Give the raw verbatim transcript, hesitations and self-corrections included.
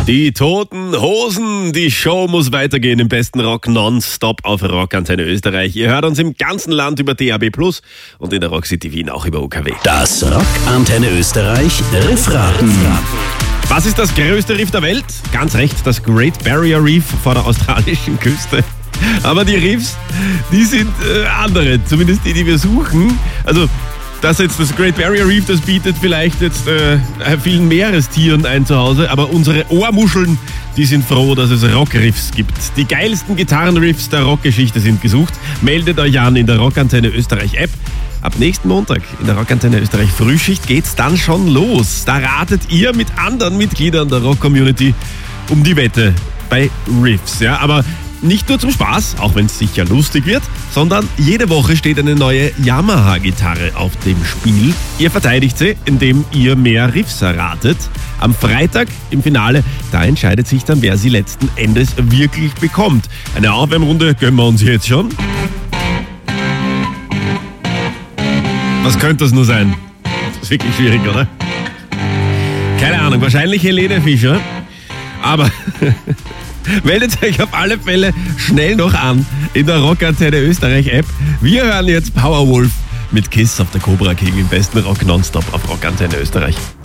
Die Toten Hosen, die Show muss weitergehen im besten Rock nonstop auf Rockantenne Österreich. Ihr hört uns im ganzen Land über D A B plus und in der Rock City Wien auch über U K W. Das Rockantenne Österreich Riffraten. Was ist das größte Riff der Welt? Ganz recht, das Great Barrier Reef vor der australischen Küste. Aber die Riffs, die sind äh, andere, zumindest die, die wir suchen. Also das jetzt, das Great Barrier Reef, das bietet vielleicht jetzt äh, vielen Meerestieren ein Zuhause, aber unsere Ohrmuscheln, die sind froh, dass es Rockriffs gibt. Die geilsten Gitarrenriffs der Rockgeschichte sind gesucht. Meldet euch an in der Rockantenne Österreich App. Ab nächsten Montag in der Rockantenne Österreich Frühschicht geht's dann schon los. Da ratet ihr mit anderen Mitgliedern der Rock-Community um die Wette bei Riffs. Ja, aber nicht nur zum Spaß, auch wenn es sicher lustig wird, sondern jede Woche steht eine neue Yamaha-Gitarre auf dem Spiel. Ihr verteidigt sie, indem ihr mehr Riffs erratet. Am Freitag im Finale, da entscheidet sich dann, wer sie letzten Endes wirklich bekommt. Eine Aufwärmrunde gönnen wir uns jetzt schon. Was könnte das nur sein? Das ist wirklich schwierig, oder? Keine Ahnung, wahrscheinlich Helene Fischer. Aber meldet euch auf alle Fälle schnell noch an in der Rockantenne Österreich App. Wir hören jetzt Powerwolf mit Kiss auf der Cobra King im besten Rock nonstop auf Rockantenne Österreich.